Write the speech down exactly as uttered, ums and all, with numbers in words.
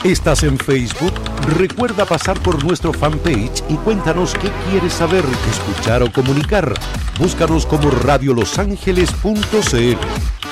¿Estás en Facebook? Recuerda pasar por nuestro fanpage y cuéntanos qué quieres saber, escuchar o comunicar. Búscanos como radio los ángeles punto c l.